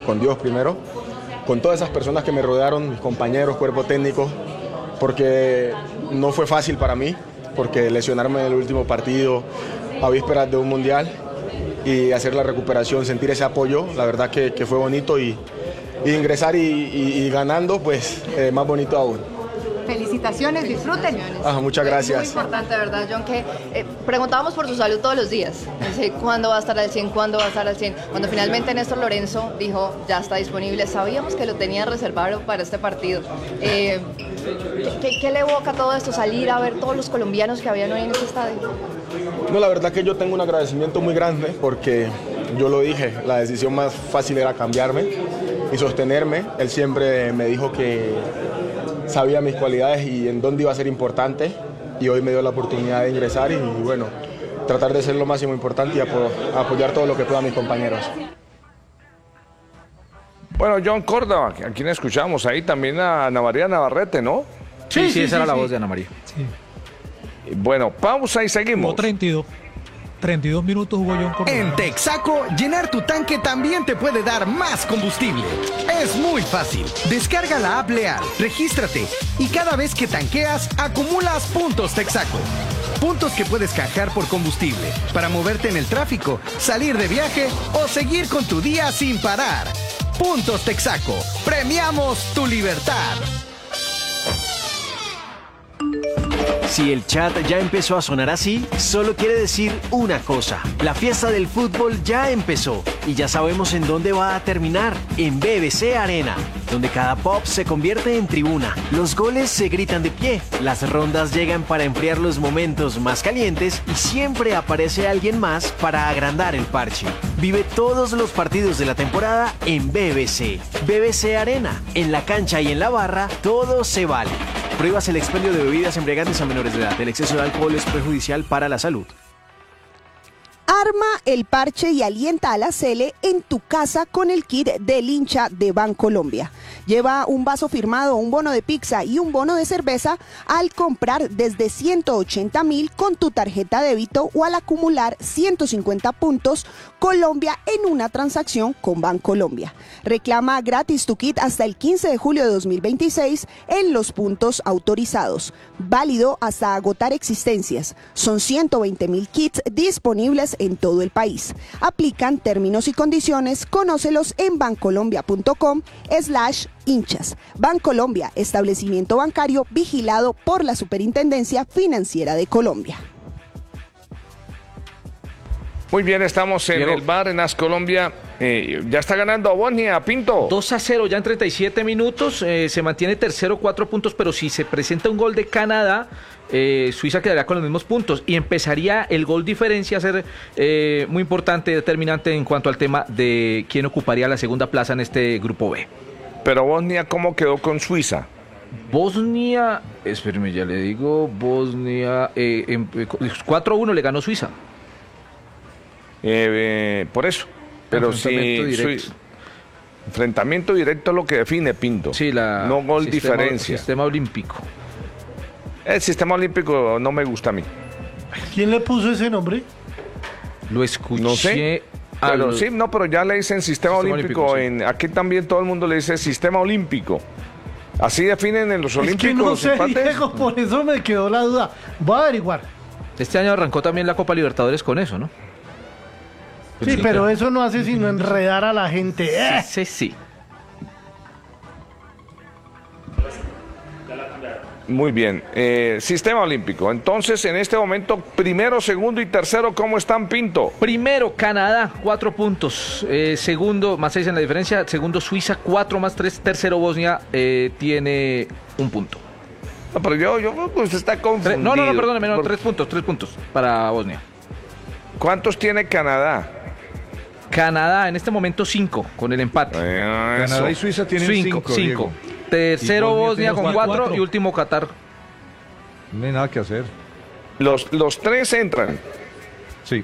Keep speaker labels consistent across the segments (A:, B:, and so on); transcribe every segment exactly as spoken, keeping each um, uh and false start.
A: con Dios primero, con todas esas personas que me rodearon, mis compañeros, cuerpo técnico, porque no fue fácil para mí, porque lesionarme en el último partido a vísperas de un mundial y hacer la recuperación, sentir ese apoyo, la verdad que, que fue bonito y, y ingresar y, y, y ganando, pues eh, más bonito aún.
B: Felicitaciones, disfruten.
A: Ah, muchas gracias.
C: Es muy importante, ¿verdad, John? Que eh, preguntábamos por su salud todos los días. Dice, ¿cuándo va a estar al cien? ¿Cuándo va a estar al cien? Cuando finalmente Néstor Lorenzo dijo, ya está disponible, sabíamos que lo tenía reservado para este partido. Eh, ¿qué, qué, ¿Qué le evoca todo esto? Salir a ver todos los colombianos que habían hoy en este estadio.
A: No, la verdad que yo tengo un agradecimiento muy grande porque yo lo dije, la decisión más fácil era cambiarme y sostenerme. Él siempre me dijo que sabía mis cualidades y en dónde iba a ser importante, y hoy me dio la oportunidad de ingresar y, y bueno, tratar de ser lo máximo importante y apo apoyar todo lo que pueda a mis compañeros.
D: Bueno, John Córdoba, a quien escuchamos ahí, también a Ana María Navarrete, ¿no?
E: Sí, sí, sí, esa sí, era sí. la voz de Ana María.
D: Sí. Bueno, pausa y seguimos.
F: treinta y dos. treinta y dos minutos jugó John Córdoba.
G: En Texaco, llenar tu tanque también te puede dar más combustible. Es muy fácil. Descarga la app Leal, regístrate y cada vez que tanqueas, acumulas puntos Texaco. Puntos que puedes canjear por combustible para moverte en el tráfico, salir de viaje o seguir con tu día sin parar. Puntos Texaco. Premiamos tu libertad.
H: Si el chat ya empezó a sonar así, solo quiere decir una cosa. La fiesta del fútbol ya empezó y ya sabemos en dónde va a terminar, en B B C Arena, donde cada pop se convierte en tribuna. Los goles se gritan de pie, las rondas llegan para enfriar los momentos más calientes y siempre aparece alguien más para agrandar el parche. Vive todos los partidos de la temporada en B B C. B B C Arena, en la cancha y en la barra, todo se vale. Prohíbas el expendio de bebidas embriagantes a menores de edad. El exceso de alcohol es perjudicial para la salud.
I: Arma el parche y alienta a la Cele en tu casa con el kit del hincha de Bancolombia. Lleva un vaso firmado, un bono de pizza y un bono de cerveza al comprar desde ciento ochenta mil con tu tarjeta de débito o al acumular ciento cincuenta puntos Colombia en una transacción con Bancolombia. Reclama gratis tu kit hasta el quince de julio de dos mil veintiséis en los puntos autorizados. Válido hasta agotar existencias. Son ciento veinte mil kits disponibles en todo el país. Aplican términos y condiciones. Conócelos en bancolombia.com slash hinchas. Bancolombia, establecimiento bancario vigilado por la Superintendencia Financiera de Colombia.
D: Muy bien, estamos en Diego. el bar en Ascolombia. Eh, ya está ganando Bosnia, Pinto.
E: dos a cero ya en treinta y siete minutos. Eh, se mantiene tercero, cuatro puntos, pero si se presenta un gol de Canadá, eh, Suiza quedaría con los mismos puntos y empezaría el gol diferencia a ser eh, muy importante, determinante en cuanto al tema de quién ocuparía la segunda plaza en este grupo B.
D: Pero Bosnia, ¿cómo quedó con Suiza?
E: Bosnia, espérame, ya le digo, Bosnia, eh, eh, cuatro a uno le ganó Suiza.
D: Eh, eh, por eso, pero
E: enfrentamiento
D: si
E: directo.
D: Soy, enfrentamiento directo es lo que define, Pinto.
E: Sí, la
D: no gol
E: sistema,
D: diferencia.
E: Sistema olímpico.
D: El sistema olímpico no me gusta a mí.
J: ¿Quién le puso ese nombre?
E: Lo escuché.
D: No sé. Pero, al... Sí, no, pero ya le dicen sistema, sistema olímpico. olímpico sí. en, aquí también todo el mundo le dice sistema olímpico. Así definen en los
J: es
D: olímpicos.
J: Que no sé, Diego, por eso me quedó la duda. Voy a averiguar.
E: Este año arrancó también la Copa Libertadores con eso, ¿no?
J: Sí, pero eso no hace sino enredar a la gente. ¡Eh!
E: Sí, sí, sí.
D: Muy bien. Eh, sistema olímpico. Entonces, en este momento, primero, segundo y tercero, ¿cómo están, Pinto?
E: Primero, Canadá, cuatro puntos. Eh, segundo, más seis en la diferencia. Segundo, Suiza, cuatro más tres. Tercero, Bosnia, eh, tiene un punto.
D: No, pero yo, yo pues está confundido.
E: No, no, no, perdóneme, no, por... tres puntos, tres puntos para Bosnia.
D: ¿Cuántos tiene Canadá?
E: Canadá en este momento cinco con el empate.
D: Eh,
K: Canadá y Suiza tienen cinco.
E: cinco, cinco. Tercero Bosnia con cuatro, cuatro y último Qatar.
K: No hay nada que hacer.
D: Los, los tres entran.
K: Sí.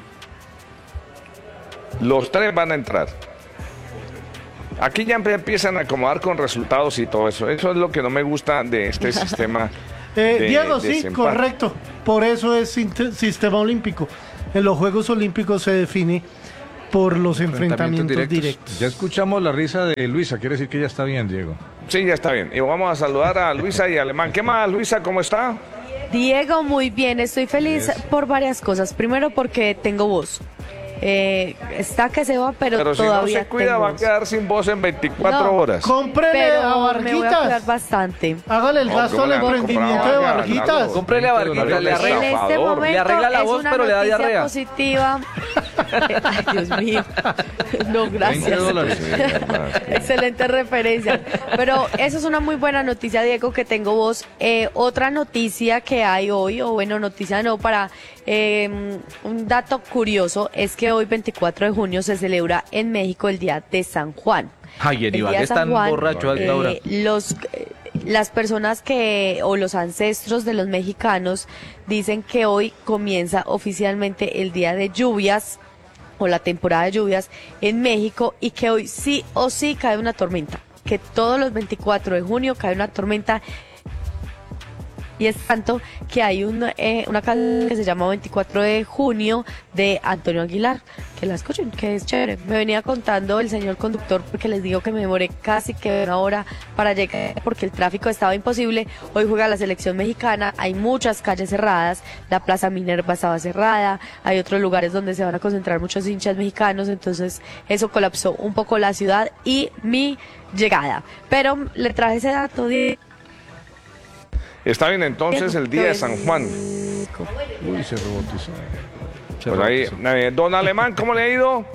D: Los tres van a entrar. Aquí ya empiezan a acomodar con resultados y todo eso. Eso es lo que no me gusta de este sistema.
J: eh,
D: de,
J: Diego,
D: de
J: sí,
D: desempate.
J: correcto. Por eso es sistema olímpico. En los Juegos Olímpicos se define por los enfrentamientos
K: directos.
J: directos.
K: Ya escuchamos la risa de Luisa, quiere decir que ya está bien, Diego.
D: Sí, ya está bien. Y vamos a saludar a Luisa y Alemán. ¿Qué más, Luisa? ¿Cómo está?
L: Diego, muy bien. Estoy feliz
D: Yes.
L: por varias cosas. Primero porque tengo voz. Eh, está que se va, pero,
D: Pero si no
L: todavía
D: se cuida
L: tengo
D: va a
L: voz.
D: quedar sin voz en veinticuatro
L: No.
D: horas.
J: Cómprele
L: Pero
J: a
L: me voy a
J: Varguitas.
L: cuidar bastante.
J: Hágale el
D: No,
J: gasto
D: ¿cómo
J: al
D: le van a
J: emprendimiento
D: comprar
J: de
D: a
J: Varguitas.
D: Vargas?
E: Cómprele a Varguitas, le
L: En
E: arregla,
L: este
D: Estafador.
L: momento
E: Le arregla la
L: es
E: voz,
L: una
E: pero le da
L: noticia
E: diarrea.
L: positiva. Ay, Dios mío. No,
K: veinte
L: gracias.
K: dólares.
L: Excelente referencia. Pero eso es una muy buena noticia, Diego, que tengo voz. Eh, otra noticia que hay hoy, o bueno, noticia no, para eh, un dato curioso, es que hoy, veinticuatro de junio, se celebra en México el Día de San Juan.
E: Ay, en
L: El Día
E: Ibagué
L: de San
E: están
L: Juan,
E: borrachos a esta
L: eh,
E: hora.
L: los eh, las personas que o los ancestros de los mexicanos dicen que hoy comienza oficialmente el día de lluvias o la temporada de lluvias en México y que hoy sí o sí cae una tormenta, que todos los veinticuatro de junio cae una tormenta. Y es tanto que hay un, eh, una canción que se llama veinticuatro de junio de Antonio Aguilar, que la escuchen, que es chévere. Me venía contando el señor conductor, porque les digo que me demoré casi que una hora para llegar, porque el tráfico estaba imposible. Hoy juega la selección mexicana, hay muchas calles cerradas, la Plaza Minerva estaba cerrada, hay otros lugares donde se van a concentrar muchos hinchas mexicanos, entonces eso colapsó un poco la ciudad y mi llegada. Pero le traje ese dato de...
D: Está bien, entonces el día de San Juan.
K: Uy, se robotizó. Se
D: Pues ahí,
K: robotizó.
D: eh, don Alemán, ¿cómo le ha ido?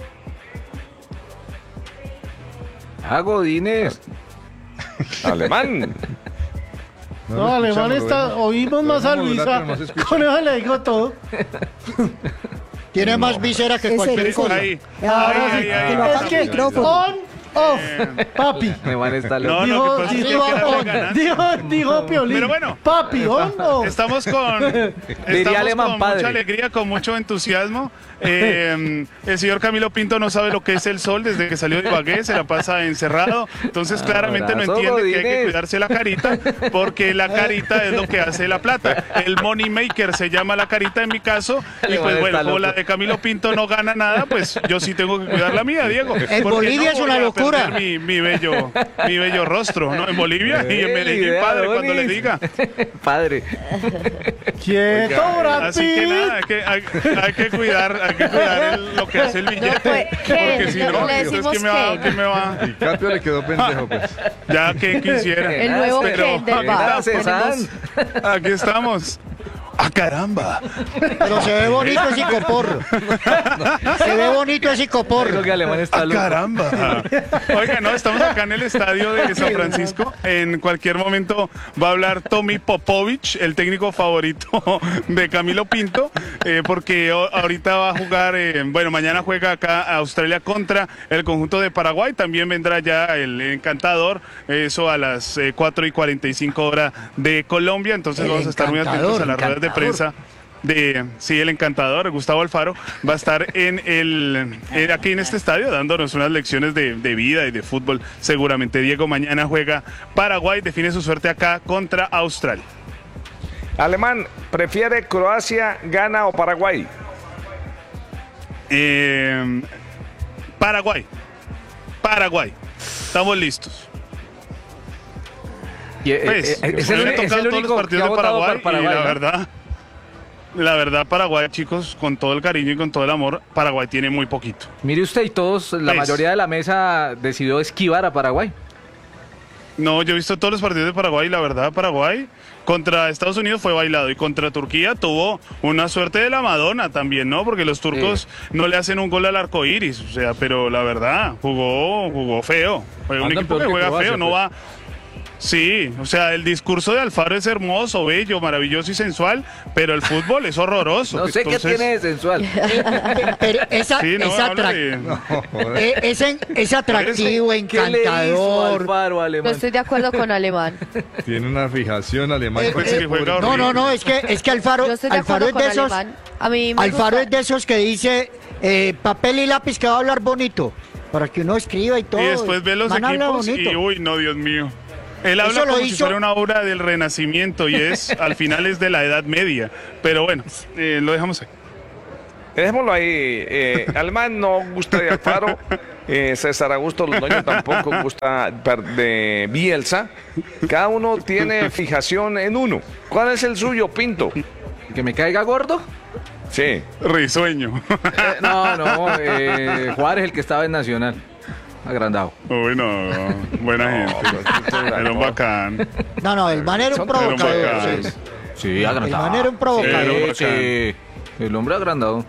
E: Ah, Godínez.
D: Alemán.
J: No,
K: lo
J: Alemán
K: escuchamos,
J: está...
K: lo
J: Oímos
K: lo
J: más a
K: dejamos hablar,
J: Luisa.
K: pero no se escucha.
J: Con eso le digo todo.
M: Tiene más visera que
I: Ese,
M: cualquier
I: ese.
M: cosa.
N: Ahí.
J: Ahora
N: Ay,
J: sí,
N: ay, ay,
J: que lo
N: ay.
J: apague el micrófono. On, off, papi.
E: Me van a estar
N: No,
J: dijo,
N: lo que pasa es que
J: dijo,
N: hay que darle
J: on,
N: ganancia.
J: dijo, dijo Piolín.
N: Pero bueno.
J: Papi, on, off.
N: Estamos con, estamos
E: Alemán,
N: con
E: padre.
N: mucha alegría, con mucho entusiasmo. Eh, el señor Camilo Pinto no sabe lo que es el sol desde que salió de Ibagué, se la pasa encerrado. Entonces claramente no
E: Abrazo,
N: entiende que hay que
E: Godínez.
N: cuidarse la carita, porque la carita es lo que hace la plata. El money maker se llama la carita en mi caso. Y
E: Alemán
N: pues bueno,
E: está
N: como
E: loco.
N: la de Camilo Pinto no gana nada, pues yo sí tengo que cuidar la mía, Diego.
M: En
N: porque
M: Bolivia
N: no
M: es una
N: voy a
M: locura.
N: perder Mi, mi bello, mi bello rostro, ¿no? En Bolivia y en
E: Eh,
N: Medellín,
E: idea,
N: padre, cuando le
E: Donis.
N: diga.
E: Padre.
J: Quieto, Brad
N: Así que
J: Pitt.
N: nada, hay que, hay, hay que cuidar, hay que cuidar el- lo que hace el billete.
L: No, pues, ¿qué?
N: Porque si
L: Le-
N: no,
L: le
N: entonces
L: decimos
N: ¿quién me va?
L: qué.
N: ¿Quién me va?
K: Y Carpio le quedó pendejo, pues.
N: Ya que quisiera.
L: El nuevo
N: Pero
L: Ken del
N: aquí
L: bar.
N: estamos.
L: Tenemos-
N: Aquí estamos. ¡Ah, caramba!
M: Pero se ve bonito ese coporro. Se ve bonito ese coporro.
E: Creo que Alemán está
N: ¡Ah,
E: loco.
N: caramba! Oiga, no, estamos acá en el estadio de San Francisco. En cualquier momento va a hablar Tommy Popovich, el técnico favorito de Camilo Pinto, eh, porque o- ahorita va a jugar, eh, bueno, mañana juega acá Australia contra el conjunto de Paraguay. También vendrá ya el encantador, eso a las eh, cuatro y cuarenta y cinco horas de Colombia. Entonces
M: El
N: vamos a estar muy atentos a las ruedas de
M: encantador.
N: prensa de sí, el encantador Gustavo Alfaro va a estar en el en- aquí en este estadio dándonos unas lecciones de, de vida y de fútbol. Seguramente Diego mañana juega Paraguay, define su suerte acá contra Australia.
D: Alemán, ¿prefiere Croacia, Ghana o Paraguay?
N: Eh, Paraguay, Paraguay, estamos listos.
E: Y, eh,
N: Pues,
E: eh, es
N: me
E: el,
N: han
E: uni- es
N: tocado
E: el
N: todos
E: único
N: los
E: que
N: partidos
E: ha
N: de
E: votado
N: Paraguay,
E: por Paraguay.
N: y la
E: ¿no?
N: verdad, la verdad Paraguay, chicos, con todo el cariño y con todo el amor, Paraguay tiene muy poquito.
E: Mire usted, y todos, la
N: Pues.
E: mayoría de la mesa decidió esquivar a Paraguay.
N: No, yo he visto todos los partidos de Paraguay y la verdad, Paraguay contra Estados Unidos fue bailado y contra Turquía tuvo una suerte de la Madonna también, ¿no? Porque los turcos no le hacen un gol al arco iris, o sea, pero la verdad, jugó, jugó feo. Fue un
K: Andan
N: equipo
K: peor
N: que
K: que
N: juega
K: Croacia,
N: feo, no
K: pues.
N: va. Sí, o sea, el discurso de Alfaro es hermoso, bello, maravilloso y sensual, pero el fútbol es horroroso.
E: No sé
N: Entonces,
E: qué tiene de sensual.
M: Pero esa,
N: Sí, no,
M: esa
N: habla
M: atra-
N: de-
K: No, joder.
M: eh, es, en- es atractivo,
E: ¿Qué le hizo
M: encantador.
E: Alfaro,
L: No
E: Alemán?
L: estoy de acuerdo con Alemán.
K: Tiene una fijación alemán.
M: Eh,
K: con
N: Parece
K: el
N: que juega
K: fútbol.
M: No, no, no, es que, es que Alfaro,
L: Yo estoy de
M: Alfaro
L: acuerdo
M: es
L: con
M: de esos,
L: Alemán. A mí me
M: Alfaro
L: gusta-
M: es de esos que dice eh, papel y lápiz que va a hablar bonito, para que uno escriba y todo.
N: Y después ve los
M: Man habla
N: equipos
M: bonito.
N: y uy, no, Dios mío. Él
M: Eso
N: habla
M: lo
N: como si
M: hizo-
N: fuera una obra del Renacimiento y es, al final es de la Edad Media. Pero bueno, eh, lo dejamos ahí.
D: Dejémoslo ahí. Eh, Alemán no gusta de Alfaro. Eh, César Augusto Londoño tampoco gusta de Bielsa. Cada uno tiene fijación en uno. ¿Cuál es el suyo, Pinto?
E: ¿Que me caiga gordo?
D: Sí.
N: Risueño.
E: Eh, no, no. Eh, Juárez, el que estaba en Nacional. Agrandado.
N: Uy, no. Buena gente. Era un bacán.
M: No, no, el man era un provocador. Sí,
E: sí, agrandado.
M: El man era un provocador.
E: Sí, sí. El hombre agrandado.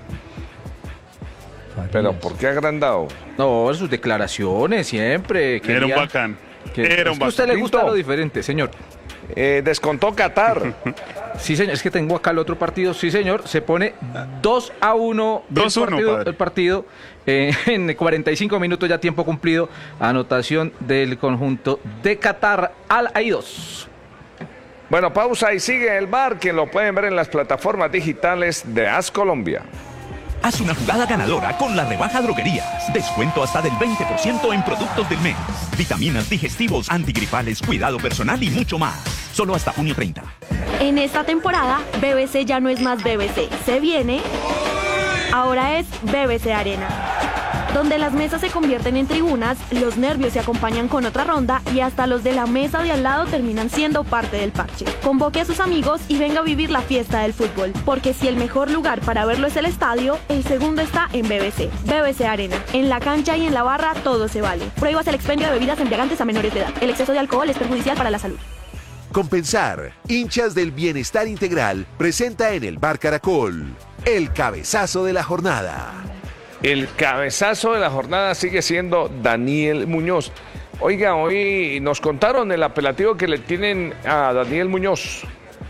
D: ¿Pero por qué agrandado?
E: No, sus declaraciones siempre.
N: Quería, era un bacán.
E: Que,
N: era un
E: es que a usted
N: bacán.
E: le gusta lo diferente, señor.
D: Eh, descontó Qatar.
E: Sí, señor, es que tengo acá el otro partido. Sí, señor, se pone dos a uno
N: dos
E: el
N: uno,
E: partido,
N: padre.
E: el partido eh, en cuarenta y cinco minutos ya tiempo cumplido. Anotación del conjunto de Qatar al Aidos.
D: Bueno, pausa y sigue el bar, que lo pueden ver en las plataformas digitales de As Colombia.
O: Haz una jugada ganadora con la rebaja Droguerías. Descuento hasta del veinte por ciento en productos del mes. Vitaminas, digestivos, antigripales, cuidado personal y mucho más. Solo hasta junio treinta.
P: En esta temporada, B B C ya no es más B B C. Se viene... Ahora es B B C Arena, donde las mesas se convierten en tribunas, los nervios se acompañan con otra ronda y hasta los de la mesa de al lado terminan siendo parte del parche. Convoque a sus amigos y venga a vivir la fiesta del fútbol, porque si el mejor lugar para verlo es el estadio, el segundo está en B B C. B B C Arena. En la cancha y en la barra todo se vale. Prohíbas el expendio de bebidas embriagantes a menores de edad. El exceso de alcohol es perjudicial para la salud.
Q: Compensar, hinchas del bienestar integral, presenta en el Bar Caracol el cabezazo de la jornada.
D: El cabezazo de la jornada sigue siendo Daniel Muñoz. Oiga, hoy nos contaron el apelativo que le tienen a Daniel Muñoz.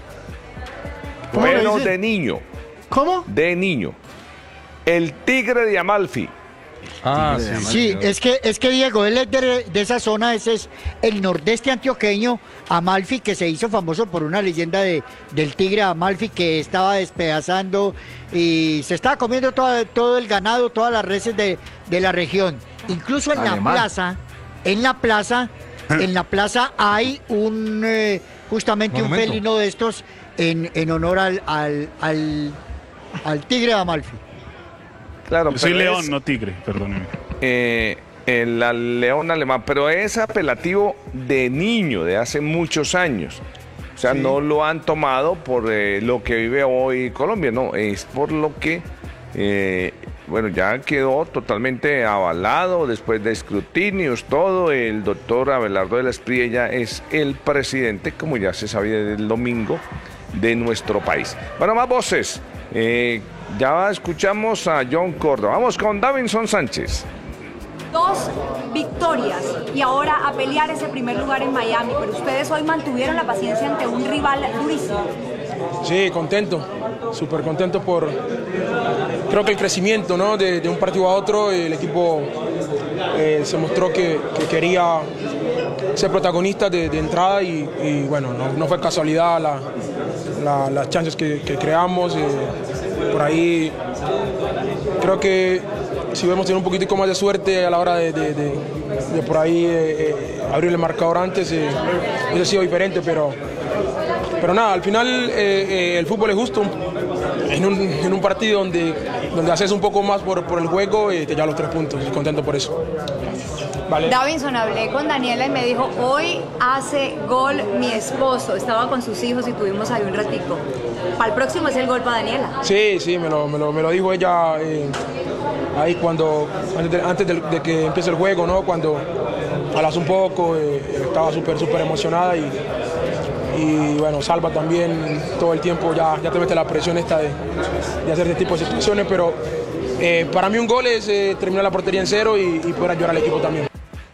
D: Bueno, de niño.
J: ¿Cómo?
D: De niño. El Tigre de Amalfi.
M: Ah, sí, sí, es que es que Diego, él es de, de esa zona, ese es el nordeste antioqueño, Amalfi, que se hizo famoso por una leyenda de, del tigre Amalfi que estaba despedazando y se estaba comiendo todo, todo el ganado, todas las reses de, de la región. Incluso en Alemán. la plaza, en la plaza, en la plaza hay un eh, justamente Monumento. un felino de estos en, en honor al, al, al, al tigre Amalfi.
D: Claro,
N: Yo soy león,
D: es,
N: no tigre, perdóneme.
D: Eh, el, el león alemán, pero es apelativo de niño, de hace muchos años. O sea, sí. no lo han tomado por eh, lo que vive hoy Colombia, no, es por lo que, eh, bueno, ya quedó totalmente avalado después de escrutinios, todo. El doctor Abelardo de la Espriella es el presidente, como ya se sabía del domingo, de nuestro país. Bueno, más voces. Eh, ya escuchamos a John Córdoba. Vamos con Davinson Sánchez.
B: Dos victorias y ahora a pelear ese primer lugar en Miami, pero ustedes hoy mantuvieron la paciencia ante un rival durísimo.
R: Sí, contento, súper contento por, creo que el crecimiento, ¿no? de, de un partido a otro. El equipo eh, se mostró que, que quería ser protagonista de, de entrada y, y bueno, no, no fue casualidad la, la, las chances que, que creamos. Eh, por ahí creo que si hubiéramos tenido un poquitico más de suerte a la hora de, de, de, de por ahí eh, eh, abrir el marcador antes, eh, hubiese sido diferente, pero, pero nada, al final eh, eh, el fútbol es justo. En un, en un partido donde, donde haces un poco más por, por el juego, eh, te llevas los tres puntos, y contento por eso.
B: Vale. Davinson, hablé con Daniela y me dijo, hoy hace gol mi esposo, estaba con sus hijos y tuvimos ahí un ratico. Para el próximo es el gol para Daniela.
R: Sí, sí, me lo, me lo, me lo dijo ella eh, ahí cuando, antes, de, antes de, de que empiece el juego, ¿no? Cuando hablas un poco, eh, estaba súper, súper emocionada y, y bueno, Salva también todo el tiempo, ya, ya te mete la presión esta de, de hacer este tipo de situaciones, pero eh, para mí un gol es eh, terminar la portería en cero y, y poder ayudar al equipo también.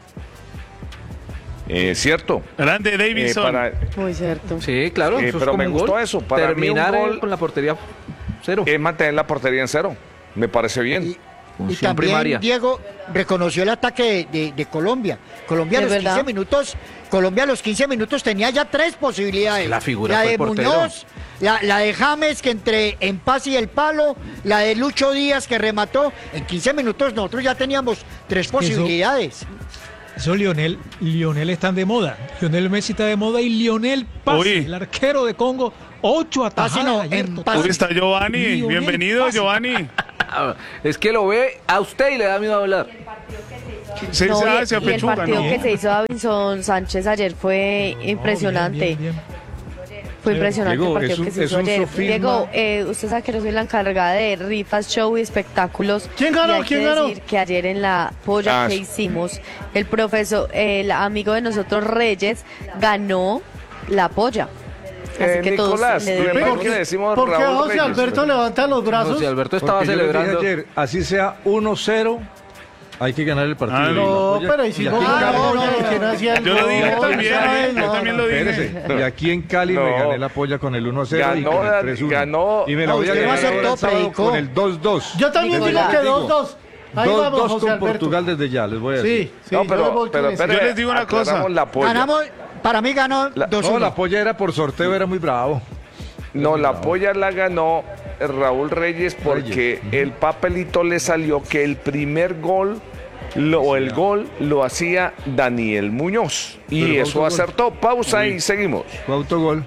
D: Eh, cierto.
N: Grande Davidson.
E: Eh, para... Muy cierto. Sí, claro.
D: Eh,
E: eso
D: pero
E: es como
D: me
E: un
D: gustó
E: gol.
D: eso. Para
E: terminar
D: mí un gol
E: con la portería cero.
D: Es mantener la portería en cero. Me parece bien.
M: Y, y también
E: primaria.
M: Diego reconoció el ataque de, de, de Colombia. Colombia a los
L: verdad?
M: quince minutos, Colombia a los quince minutos tenía ya tres posibilidades.
E: La figura
M: la
E: fue
M: de
E: el portero.
M: Muñoz, la, la de James que entre en paz y el palo, la de Lucho Díaz que remató. En quince minutos nosotros ya teníamos tres posibilidades.
F: Eso, eso Lionel, Lionel están de moda. Lionel Messi está de moda y Lionel Pasi, el arquero de Congo, ocho atajadas.
N: No, Uy, está Giovanni,
F: Lionel
N: bienvenido
F: Pasi.
N: Giovanni.
E: Es que lo ve a usted y le da miedo hablar.
N: Sí,
L: No,
N: se
L: y,
N: hace
L: y el
N: pechuga,
L: partido
N: ¿no?
L: que se hizo Davinson Sánchez ayer fue impresionante.
F: bien, bien,
L: Fue impresionante
K: Diego,
L: el partido
K: es un-
L: que se
K: es
L: hizo
K: un
L: ayer.
K: sofisma.
L: Diego, eh, usted sabe que yo soy la encargada de rifas, show y espectáculos.
J: ¿Quién ganó?
L: Y hay
J: ¿Quién
L: que
J: ganó?
L: decir que ayer en la polla
D: Ah,
L: que
D: sí.
L: hicimos, el profesor, el amigo de nosotros Reyes, ganó la polla. Así
D: Eh,
L: que todos
D: Nicolás,
L: le
D: ¿por
L: debemos.
D: qué le decimos
J: ¿Por qué
D: Raúl
J: José
D: Reyes?
J: Alberto levanta los brazos?
E: José Alberto estaba
K: Porque yo les dije
E: celebrando.
K: ayer, así sea uno cero, hay que ganar el partido.
N: Ah,
K: Y
J: No,
K: la polla-
J: pero y si
K: y
J: no
K: aquí en
J: ganó,
K: Cali-
J: no, no, ¿quién hacía el
N: Yo lo
J: gol?
N: dije también,
J: ¿Sabes?
N: yo
J: No,
N: también
J: no.
N: lo dije.
K: Espérese, y aquí en Cali
D: No.
K: me gané la polla con el uno cero y
D: Ganó,
K: con el tres uno.
D: ganó-
K: Y me la
M: No,
K: voy a
M: usted no
K: ganar ahora
M: aceptó,
K: el sábado
M: predicó.
K: con el dos dos.
J: Yo también digo
L: Nicolás.
J: que dos dos. Ahí
K: dos
J: vamos,
K: dos
J: José
K: con
J: Alberto.
K: Portugal desde ya, les voy a decir.
J: Sí, sí,
D: No,
J: yo
D: pero,
J: voy con
D: pero
J: ese.
D: espere,
N: Yo les digo una cosa.
D: aclaramos la polla.
M: Ganamos, para mí ganó
D: La-
M: dos
K: No,
M: uno.
K: la polla era por sorteo, era muy bravo.
D: No, la polla la ganó Raúl Reyes porque el papelito le salió que el primer gol lo, o el gol lo hacía Daniel Muñoz. Y
K: Pero
D: eso
K: autogol.
D: acertó. Pausa
K: Sí.
D: y seguimos.
K: Fue autogol.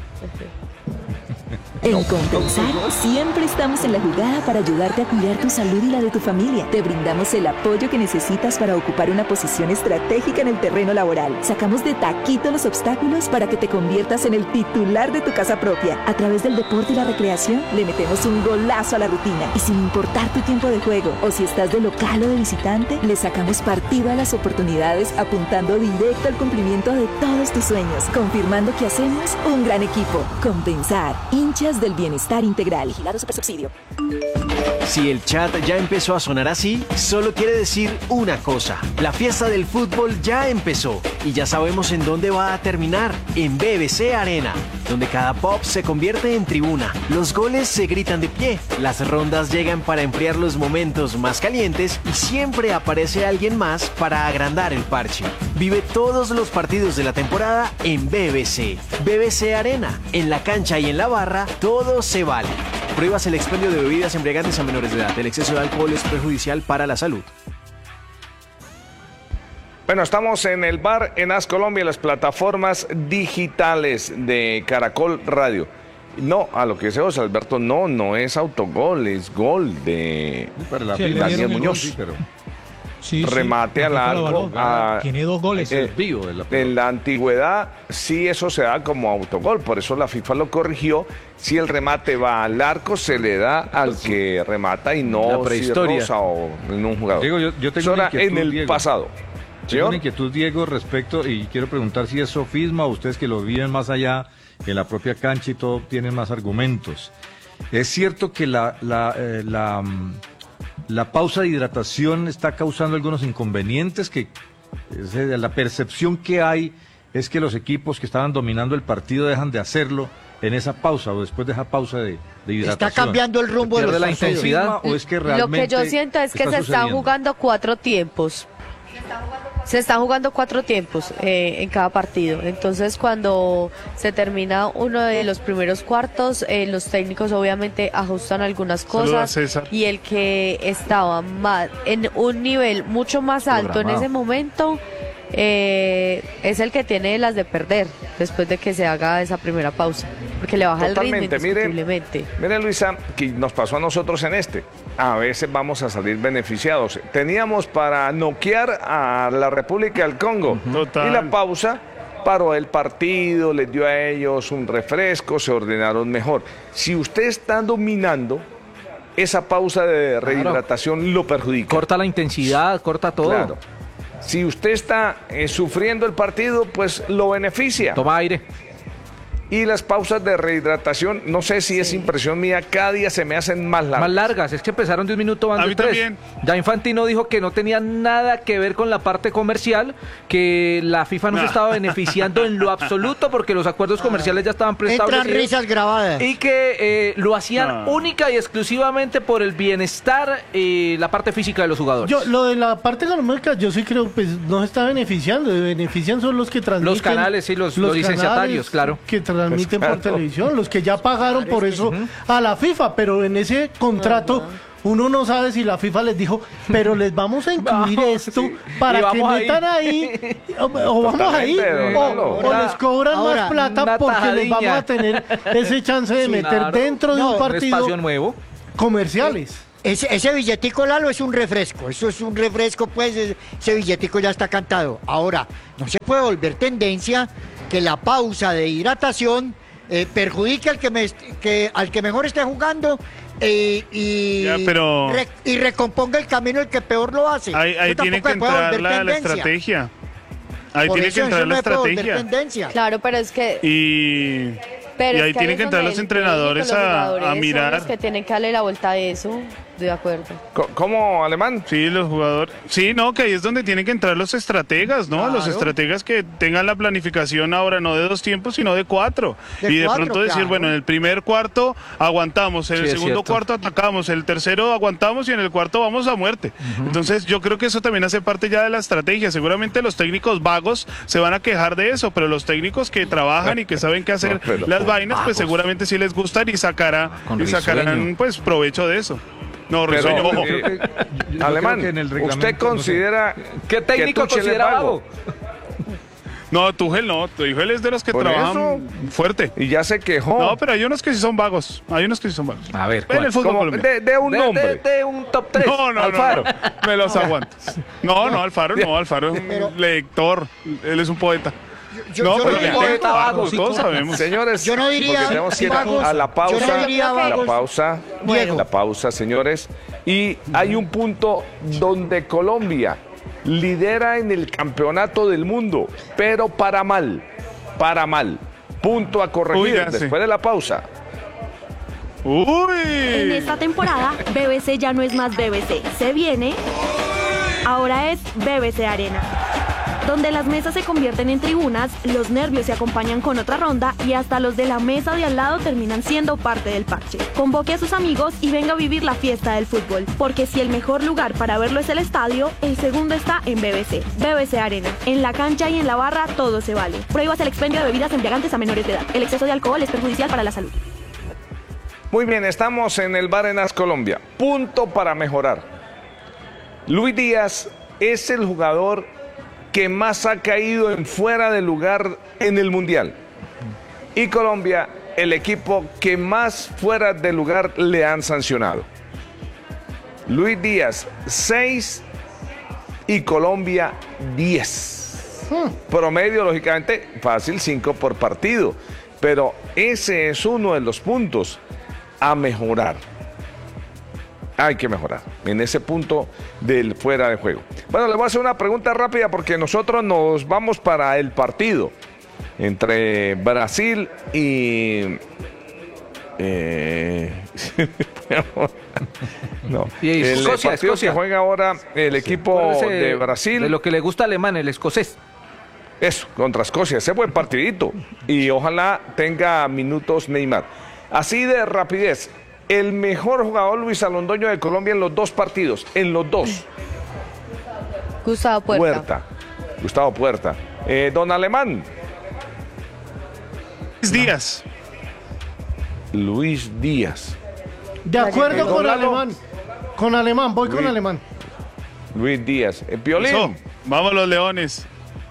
S: En Compensar siempre estamos en la jugada para ayudarte a cuidar tu salud y la de tu familia. Te brindamos el apoyo que necesitas para ocupar una posición estratégica en el terreno laboral. Sacamos de taquito los obstáculos para que te conviertas en el titular de tu casa propia. A través del deporte y la recreación le metemos un golazo a la rutina. Y sin importar tu tiempo de juego o si estás de local o de visitante, le sacamos partido a las oportunidades apuntando directo al cumplimiento de todos tus sueños. Confirmando que hacemos un gran equipo. Compensar, hinchas del bienestar integral. Vigilado Supersubsidio.
H: Si el chat ya empezó a sonar así, solo quiere decir una cosa. La fiesta del fútbol ya empezó y ya sabemos en dónde va a terminar, en B B C Arena, donde cada pop se convierte en tribuna. Los goles se gritan de pie, las rondas llegan para enfriar los momentos más calientes y siempre aparece alguien más para agrandar el parche. Vive todos los partidos de la temporada en B B C. B B C Arena, en la cancha y en la barra, todo se vale. Prohíbas el expendio de bebidas embriagantes a menores de edad. El exceso de alcohol es perjudicial para la salud.
D: Bueno, estamos en el bar en As Colombia, las plataformas digitales de Caracol Radio. No, a lo que dice José Alberto, no, no es autogol, es gol de
K: Para la
F: Sí, le
K: pila.
F: dieron
D: Daniel
F: el
D: Muñoz.
K: Sí, pero
F: Sí, sí,
D: remate
F: la
D: al
F: FIFA lo
D: arco.
F: avaló.
D: a-
F: Tiene dos goles.
D: eh,
K: vivo de la pelota.
D: En la antigüedad, sí, eso se da como autogol, por eso la FIFA lo corrigió. Si el remate va al arco, se le da al que remata y
E: La
D: no si
E: prehistoria.
D: roza o en un jugador.
K: Diego, yo, yo tengo
D: Eso
K: una
D: era
K: inquietud,
D: en el
K: Diego.
D: pasado.
K: Tengo
D: ¿Señor?
K: una inquietud, Diego, respecto, y quiero preguntar si es sofisma o ustedes que lo viven más allá, en la propia cancha y todo, tienen más argumentos. ¿Es cierto que la, la, eh, la, mm, la pausa de hidratación está causando algunos inconvenientes? Que es, eh, la percepción que hay es que los equipos que estaban dominando el partido dejan de hacerlo en esa pausa o después de esa pausa de, de hidratación.
M: Está cambiando el rumbo de
K: ¿Pierde
M: los
K: la
M: partidos.
K: intensidad o es que
L: Lo
K: realmente
L: que yo siento es que
K: está
L: se están
K: sucediendo?
L: jugando cuatro tiempos. Se están jugando cuatro tiempos eh, en cada partido. Entonces, cuando se termina uno de los primeros cuartos, eh, los técnicos obviamente ajustan algunas
N: Saluda,
L: cosas
N: César.
L: y el que estaba más, en un nivel mucho más alto en
K: Programado.
L: ese momento eh, es el que tiene las de perder después de que se haga esa primera pausa, porque le baja el ritmo
D: Totalmente, mire,
L: indiscutiblemente.
D: mire Luisa, que nos pasó a nosotros en este. A veces vamos a salir beneficiados. Teníamos para noquear a la República del Congo.
N: Total.
D: Y la pausa paró el partido, les dio a ellos un refresco, se ordenaron mejor. Si usted está dominando, esa pausa de rehidratación lo perjudica.
E: Corta la intensidad, corta todo.
D: Claro. Si usted está eh, sufriendo el partido, pues lo beneficia.
E: Toma aire.
D: Y las pausas de rehidratación, no sé si es impresión mía, cada día se me hacen más largas.
E: Más largas, es que empezaron de un minuto, van
N: A
E: de
N: mí
E: tres.
N: también.
E: Ya Infantino dijo que no tenía nada que ver con la parte comercial, que la FIFA no se estaba beneficiando en lo absoluto porque los acuerdos comerciales ya estaban
M: Entran
E: preestablecidos.
M: risas grabadas.
E: Y que eh, lo hacían
N: Ah.
E: única y exclusivamente por el bienestar y la parte física de los jugadores.
J: Yo, lo de la parte económica, yo sí creo, pues no se está beneficiando. Se benefician son los que transmiten.
E: Los canales, sí, los- los licenciatarios,
J: canales
E: claro.
J: Que transmiten
D: Pues,
J: por
D: claro.
J: televisión, los que ya pagaron por eso a la FIFA, pero en ese contrato. Uno no sabe si la FIFA les dijo, pero les vamos a incluir
E: Vamos,
J: esto
E: sí.
J: para
E: Y
J: que
E: vamos ahí.
J: metan ahí, o, o vamos ahí,
D: Totalmente,
J: o,
D: Lalo.
J: o les cobran
M: Ahora,
J: más plata
E: una
J: porque les vamos
E: tajadiña.
J: a tener ese chance de
E: Sí,
J: meter
E: claro.
J: dentro de
M: No,
J: un
E: Un espacio
J: partido
E: nuevo.
J: comerciales.
M: ese, ese billetico, Lalo, es un refresco. Eso es un refresco, pues ese billetico ya está cantado. Ahora, no se puede volver tendencia que la pausa de hidratación eh, perjudique al que, me, que, al que mejor esté jugando eh, y,
N: ya, pero...
M: re, y recomponga el camino el que peor lo hace.
N: Ahí, ahí tiene que entrar la, la estrategia. Ahí
M: Por
N: tiene
M: eso,
N: que entrar
M: eso
N: la
M: no puede volver
N: estrategia.
M: tendencia.
L: Claro, pero es que...
N: Y,
L: pero
N: y
L: es
N: ahí
L: que
N: tienen
L: ahí
N: que
L: es
N: entrar
L: donde
N: los
L: el
N: entrenadores
L: técnico, los
N: a,
L: jugadores
N: a
L: son
N: mirar.
L: los que tienen que darle la vuelta a eso, de acuerdo.
D: ¿Cómo, Alemán?
N: Sí, los jugadores. Sí, no, que ahí es donde tienen que entrar los estrategas, ¿no?
M: Claro.
N: Los estrategas que tengan la planificación ahora no de dos tiempos, sino de cuatro.
M: De
N: y de
M: cuatro,
N: pronto decir,
M: claro.
N: bueno, en el primer cuarto aguantamos, en
E: Sí,
N: el
E: es
N: segundo
E: cierto.
N: cuarto atacamos, en el tercero aguantamos y en el cuarto vamos a muerte. Entonces, yo creo que eso también hace parte ya de la estrategia. Seguramente los técnicos vagos se van a quejar de eso, pero los técnicos que trabajan y que saben qué hacer
D: No, pero
N: las
D: con
N: vainas, pues
D: vagos.
N: seguramente sí les gustan y sacará
E: Con
N: y sacarán
E: risueño.
N: pues provecho de eso. No,
D: Pero,
N: Risueño, ojo.
D: eh,
K: Yo
D: Alemán,
K: creo que en el
D: ¿usted
K: reglamento,
D: considera
E: ¿Qué técnico
D: que Tuchel es
E: considera vago?
N: No, Tuchel no, Tuchel es de los que
D: Por
N: trabajan fuerte.
D: Y ya se quejó.
N: No, pero hay unos que sí son vagos. Hay unos que sí son vagos.
E: A ver,
N: En el fútbol
D: Como
N: colombiano.
D: de, de un
E: De,
D: nombre.
E: de- de un top tres.
N: No, no,
E: Alfaro.
N: no, no. Me los aguanto. No, no, Alfaro no, Alfaro es
M: Pero-
N: un lector. Él es un poeta.
M: Yo-
N: no,
M: yo
N: pero
M: no
N: ya,
M: diría-
N: poeta vago,
F: sí,
N: todos
F: corta.
N: sabemos.
D: Señores,
M: Yo no diría
D: porque tenemos que ir a-
M: vagos.
D: a la
M: Yo
D: pausa.
M: no diría
D: La
M: vagos.
D: pausa.
M: Diego.
D: La pausa, señores. Y hay un punto donde Colombia lidera en el campeonato del mundo, pero para mal. Para mal. Punto a corregir
N: Uy, ya sé.
D: después de la pausa.
P: En
N: Uy.
P: esta temporada, B B C ya no es más B B C. Se viene. Ahora es B B C Arena. Donde las mesas se convierten en tribunas, los nervios se acompañan con otra ronda y hasta los de la mesa de al lado terminan siendo parte del parche. Convoque a sus amigos y venga a vivir la fiesta del fútbol. Porque si el mejor lugar para verlo es el estadio, el segundo está en B B C. B B C Arena. En la cancha y en la barra todo se vale. Prohíbas el expendio de bebidas embriagantes a menores de edad. El exceso de alcohol es perjudicial para la salud.
D: Muy bien, estamos en el Barenas Colombia. Punto para mejorar. Luis Díaz es el jugador que más ha caído en fuera de lugar en el Mundial. Y Colombia, el equipo que más fuera de lugar le han sancionado. Luis Díaz, seis y Colombia, diez. Promedio, lógicamente, fácil, cinco por partido. Pero ese es uno de los puntos a mejorar. Hay que mejorar en ese punto del fuera de juego. Bueno, le voy a hacer una pregunta rápida porque nosotros nos vamos para el partido entre Brasil y... Eh, no,
E: Y
D: el
E: Escocia,
D: partido
E: Escocia.
D: que juega ahora el equipo
E: Acuérdese
D: de Brasil.
E: De lo que le gusta a Alemán, el escocés.
D: Eso, contra Escocia, ese buen partidito. Y ojalá tenga minutos Neymar. Así de rapidez, el mejor jugador Luis Alondoño de Colombia en los dos partidos, en los dos.
L: Gustavo Puerta.
D: Puerta. Gustavo Puerta. Eh, don Alemán.
N: Luis Díaz.
D: Luis Díaz.
J: De acuerdo
D: Don
J: con
D: Lalo.
J: Alemán. Con Alemán, voy con
D: Luis.
J: Alemán.
D: Luis Díaz. Eh, Piolín.
N: Eso. Vamos los leones.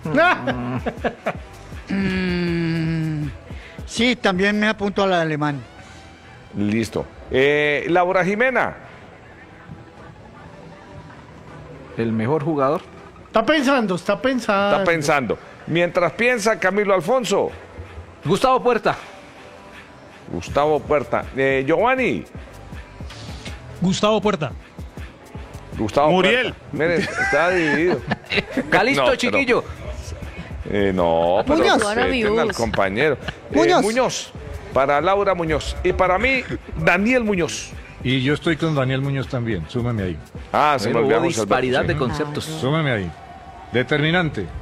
M: Mm, sí, también me apunto al alemán.
D: Listo. Eh, Laura Jimena.
E: El mejor jugador.
J: Está pensando, está pensando.
D: Está pensando. Mientras piensa Camilo Alfonso.
E: Gustavo Puerta.
D: Gustavo Puerta. Eh, Giovanni.
F: Gustavo Puerta.
D: Gustavo
N: Muriel.
D: Puerta. Mire, está dividido.
E: Calisto,
D: No, pero-
E: chiquillo.
D: Eh, no, pero
I: Muñoz.
D: respeten al compañero. Eh,
I: Muñoz.
D: Muñoz. Para Laura Muñoz. Y para mí, Daniel Muñoz.
K: Y yo estoy con Daniel Muñoz también, súmame ahí.
D: Ah, se me
E: Bueno, hubo
D: olvidamos.
E: disparidad
D: Alberto,
E: de conceptos.
K: Súmame ahí. Determinante.
D: sí.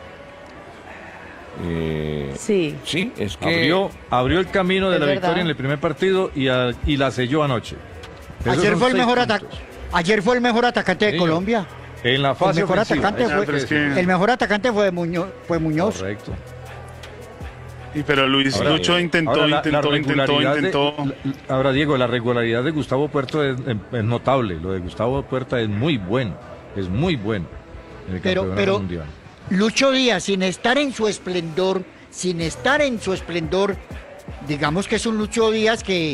D: Eh,
L: Sí.
D: sí, es que...
K: Abrió, abrió el camino de
L: Es
K: la
L: verdad.
K: victoria en el primer partido y, a- y la selló anoche. Esos
M: Ayer
K: son
M: fue el
K: seis
M: mejor
K: puntos.
M: atacante. Ayer fue el mejor atacante de
K: Sí.
M: Colombia.
K: En la
M: El
K: fase
M: mejor
K: ofensiva.
M: atacante
N: Ah,
M: fue,
N: pero es que-
M: el mejor atacante fue Muñoz, fue Muñoz.
K: Correcto.
N: Y pero Luis
K: Ahora,
N: Lucho
K: eh,
N: intentó,
K: ahora la- la
N: intentó, intentó,
K: regularidad de-
N: intentó.
K: la- ahora, Diego, la regularidad de Gustavo Puerto es, es notable. Lo de Gustavo Puerta es muy bueno. Es muy bueno en el
M: Pero,
K: campeonato
M: pero
K: mundial.
M: Lucho Díaz, sin estar en su esplendor, sin estar en su esplendor, digamos que es un Lucho Díaz que,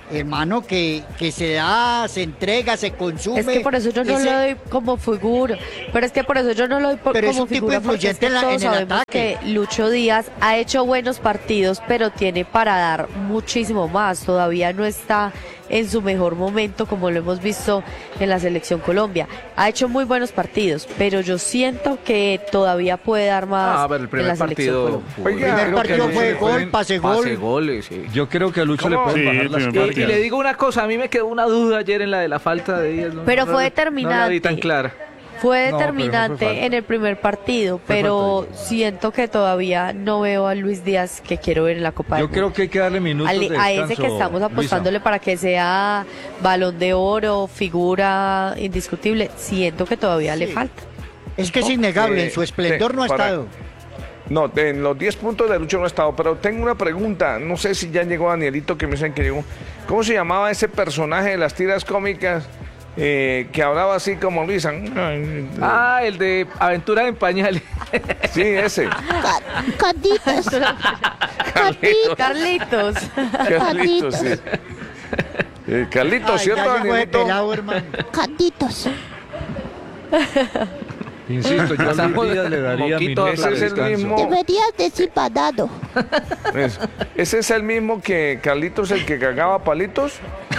M: hermano, que, que se da, se entrega, se consume.
L: Es que por eso yo no
M: Ese-
L: lo doy como figura, pero es que por eso yo no lo doy por-
M: Pero es
L: como
M: un tipo
L: figura, porque es
M: influyente
L: que
M: en la-
L: todos
M: en el
L: sabemos
M: ataque.
L: que Lucho Díaz ha hecho buenos partidos, pero tiene para dar muchísimo más. Todavía no está en su mejor momento, como lo hemos visto en la selección Colombia. Ha hecho muy buenos partidos, pero yo siento que todavía puede dar más
E: Ah, pero el
L: en
E: primer
L: la selección
E: partido.
L: Colombia.
E: fue-
J: El primer
K: creo que
J: partido
K: a Lucho
J: fue
K: le
J: gol,
K: pueden-
J: pase gol.
E: Pase goles, sí.
K: Yo creo que a Lucho le
D: ¿Cómo?
K: pueden
N: Sí,
K: bajar las
N: primer
E: Y, y le digo una cosa, a mí me quedó una duda ayer en la de la falta de Díaz. ¿no?
L: Pero
E: No
L: fue
E: la-
L: determinante.
E: No la vi tan clara.
L: Fue
K: No, pero no fue
L: determinante
K: falta.
L: en el primer partido,
K: Fue
L: pero
K: falta.
L: siento que todavía no veo a Luis Díaz que quiero ver en la Copa del
K: Yo creo que hay que darle minutos
L: Al-
K: de
L: a ese
K: descanso,
L: que estamos
K: Luisa.
L: apostándole para que sea Balón de Oro, figura indiscutible, siento que todavía le falta.
M: Es que es innegable,
D: Eh,
M: en su esplendor
D: eh,
M: no ha
D: para-
M: estado.
D: No, en los diez puntos de Lucho no ha estado, pero tengo una pregunta, no sé si ya llegó Danielito, que me dicen que llegó. ¿Cómo se llamaba ese personaje de las tiras cómicas eh, que hablaba así como Luisa?
E: Ah, el de Aventura en Pañales.
D: Sí, ese.
P: Carlitos.
D: Carlitos.
L: Carlitos.
D: Carlitos, sí. Eh, Carlitos,
M: Ay,
D: ¿cierto,
M: ya llegó de
D: Danielito?
M: pelado, hermano.
P: Carlitos.
K: Insisto, yo a
E: Pasamos
K: Luis Díaz le daría
E: moquito
K: minutos
D: Ese
K: de
D: es el
K: descanso.
D: mismo.
P: Deberías decir banado.
D: Es- ese es el mismo que Carlitos, el que cagaba palitos.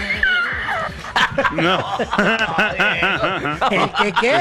N: No.
M: ¿El que qué?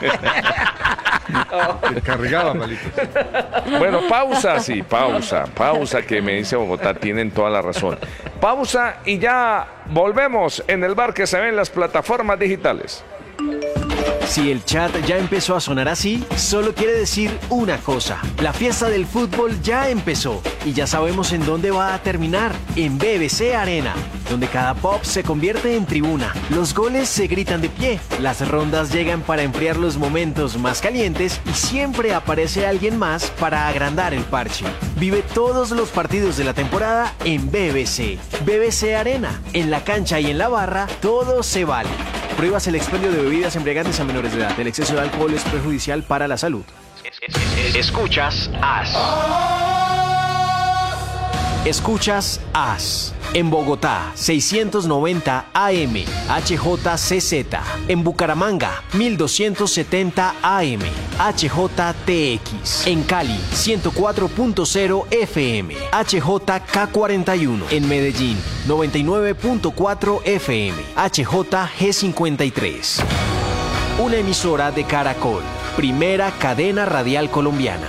K: Que cargaba palitos.
D: Bueno, pausa, sí, pausa, pausa, que me dice Bogotá, tienen toda la razón. Pausa y ya volvemos en el bar que se ve en las plataformas digitales.
H: Si el chat ya empezó a sonar así, solo quiere decir una cosa. La fiesta del fútbol ya empezó y ya sabemos en dónde va a terminar, en B B C Arena, donde cada pop se convierte en tribuna. Los goles se gritan de pie, las rondas llegan para enfriar los momentos más calientes y siempre aparece alguien más para agrandar el parche. Vive todos los partidos de la temporada en B B C. B B C Arena, en la cancha y en la barra, todo se vale. Prohíbas el expendio de bebidas embriagantes a menores de edad. El exceso de alcohol es perjudicial para la salud. Escuchas As. Escuchas As. En Bogotá, seiscientos noventa A M, H J C Z. En Bucaramanga, mil doscientos setenta A M, H J T X. En Cali, ciento cuatro punto cero F M, H J K cuarenta y uno. En Medellín, noventa y nueve punto cuatro F M, H J G cincuenta y tres. Una emisora de Caracol, primera cadena radial colombiana.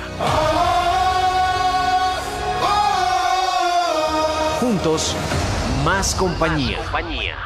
H: Juntos, más compañía.